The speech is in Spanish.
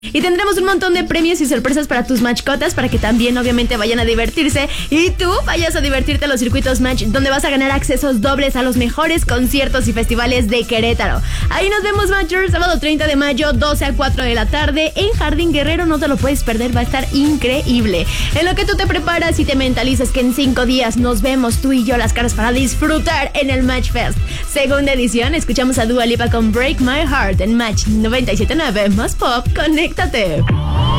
Y tendremos un montón de premios y sorpresas para tus mascotas, para que también obviamente vayan a divertirse y tú vayas a divertirte a los circuitos Match, donde vas a ganar accesos dobles a los mejores conciertos y festivales de Querétaro. Ahí nos vemos, Matchers, sábado 30 de mayo, 12 a 4 de la tarde en Jardín Guerrero. No te lo puedes perder, va a estar increíble. En lo que tú te preparas y te mentalizas que en 5 días nos vemos tú y yo las caras para disfrutar en el Match Fest. Segunda edición, escuchamos a Dua Lipa con Break My Heart en Match 97.9 más Pop. Conéctate.